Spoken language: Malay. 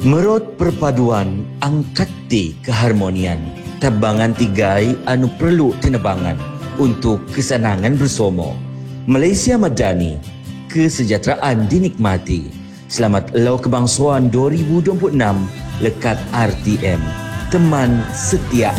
Merot perpaduan angkat di keharmonian. Tabangan tigai anu perlu tinebangan untuk kesenangan bersama. Malaysia Madani, kesejahteraan dinikmati. Selamat Lau Kebangsaan 2026 lekat RTM. Teman setia